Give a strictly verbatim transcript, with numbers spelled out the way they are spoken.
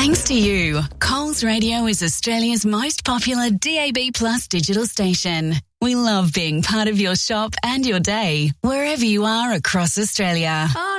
Thanks to you, Coles Radio is Australia's most popular D A B Plus digital station. We love being part of your shop and your day, wherever you are across Australia. Oh.